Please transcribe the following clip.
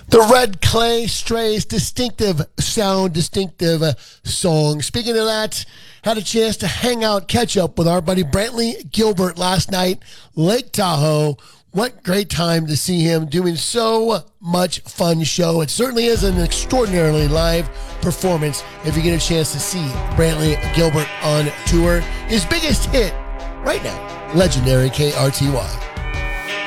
The Red Clay Strays, distinctive sound, distinctive song. Speaking of that, had a chance to hang out, catch up with our buddy Brantley Gilbert last night, Lake Tahoe. What great time to see him doing so much fun show. It certainly is an extraordinarily live performance if you get a chance to see Brantley Gilbert on tour. His biggest hit right now, legendary KRTY.